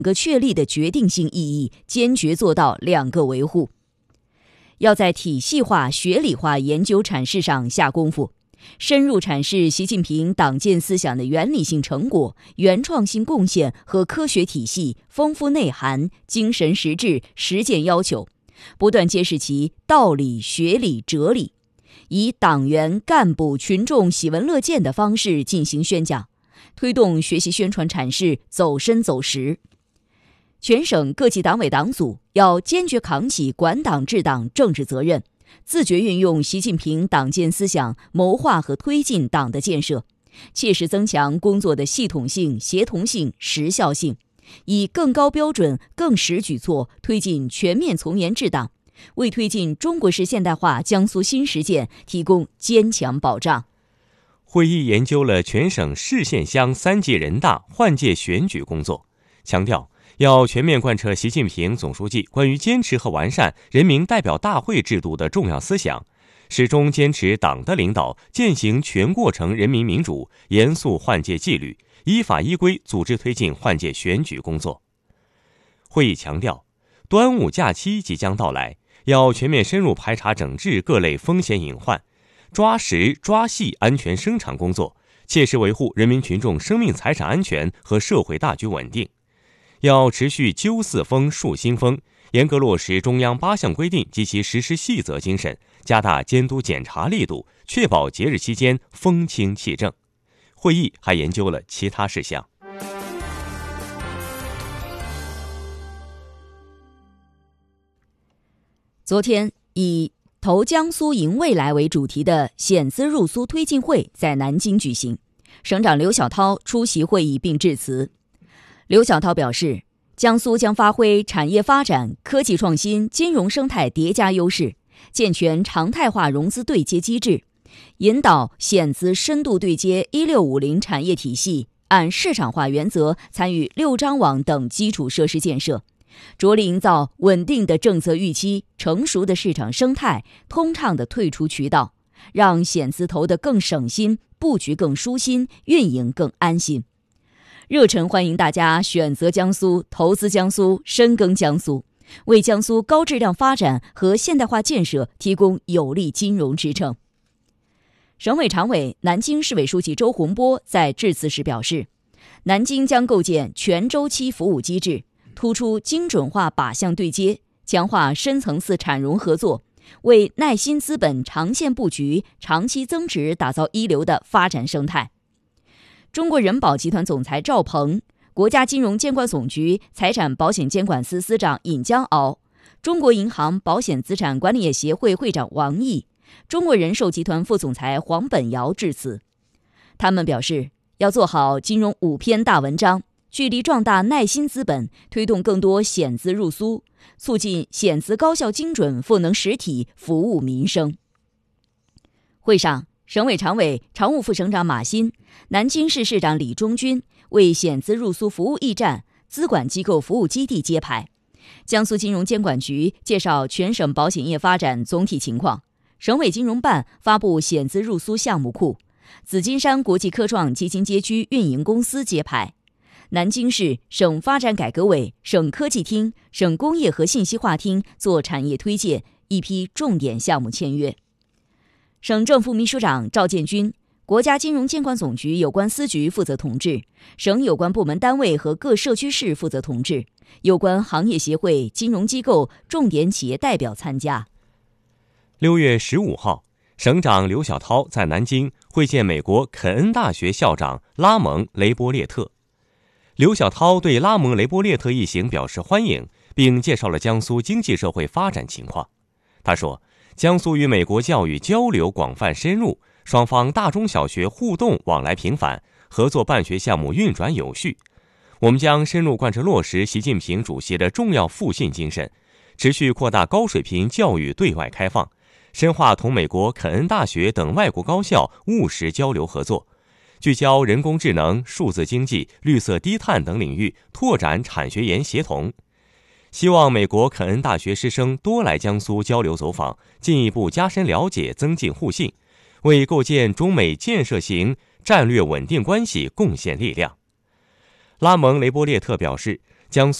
个确立的决定性意义，坚决做到两个维护。要在体系化、学理化研究阐释上下功夫，深入阐释习近平党建思想的原理性成果、原创性贡献和科学体系、丰富内涵、精神实质、实践要求，不断揭示其道理、学理、哲理，以党员、干部、群众喜闻乐见的方式进行宣讲，推动学习宣传阐释走深走实。全省各级党委党组要坚决扛起管党治党政治责任，自觉运用习近平党建思想谋划和推进党的建设，切实增强工作的系统性、协同性、时效性，以更高标准、更实举措推进全面从严治党，为推进中国式现代化江苏新实践提供坚强保障。 会议研究了全省市县乡3届人大换届选举工作，强调要全面贯彻习近平总书记关于坚持和完善人民代表大会制度的重要思想，始终坚持党的领导，践行全过程人民民主，严肃换届纪律，依法依规组织推进换届选举工作。会议强调，端午假期即将到来，要全面深入排查整治各类风险隐患，抓实抓细安全生产工作，切实维护人民群众生命财产安全和社会大局稳定。要持续揪四风树新风，严格落实中央8项规定及其实施细则精神，加大监督检查力度，确保节日期间风清气正。会议还研究了其他事项。 昨天，以投江苏赢未来为主题的险资入苏推进会在南京举行，省长刘晓涛出席会议并致辞。刘晓涛表示，江苏将发挥产业发展、科技创新、金融生态叠加优势，健全常态化融资对接机制，引导险资深度对接1650产业体系，按市场化原则参与6张网等基础设施建设，着力营造稳定的政策预期、成熟的市场生态、通畅的退出渠道，让险资投得更省心，布局更舒心，运营更安心。热忱欢迎大家选择江苏、投资江苏、深耕江苏，为江苏高质量发展和现代化建设提供有力金融支撑。省委常委、南京市委书记周洪波在致辞时表示，南京将构建全周期服务机制，突出精准化靶向对接，强化深层次产融合作，为耐心资本长线布局、长期增值打造一流的发展生态。中国人保集团总裁赵鹏、国家金融监管总局财产保险监管司司长尹江敖、中国银行保险资产管理业协会会长王毅、中国人寿集团副总裁黄本尧致辞。他们表示，要做好金融5篇大文章，聚力壮大耐心资本，推动更多险资入苏，促进险资高效精准赋能实体，服务民生。会上，省委常委、常务副省长马新、南京市市长李忠军为险资入苏服务驿站、资管机构服务基地揭牌。江苏金融监管局介绍全省保险业发展总体情况，省委金融办发布险资入苏项目库，紫金山国际科创基金街区运营公司揭牌。南京市省发展改革委、省科技厅、省工业和信息化厅做产业推介，一批重点项目签约。省政副秘书长赵建军、国家金融监管总局有关司局负责同志，省有关部门单位和各社区市负责同志，有关行业协会、金融机构、重点企业代表参加。 6月15号，省长刘晓涛在南京会见美国肯恩大学校长拉蒙·雷波列特。刘晓涛对拉蒙·雷波列特一行表示欢迎，并介绍了江苏经济社会发展情况。他说，江苏与美国教育交流广泛深入，双方大中小学互动往来频繁，合作办学项目运转有序。我们将深入贯彻落实习近平主席的重要复信精神，持续扩大高水平教育对外开放，深化同美国肯恩大学等外国高校务实交流合作，聚焦人工智能、数字经济、绿色低碳等领域，拓展产学研协同。希望美国肯恩大学师生多来江苏交流走访，进一步加深了解，增进互信，为构建中美建设型战略稳定关系贡献力量。拉蒙·雷波列特表示， 江苏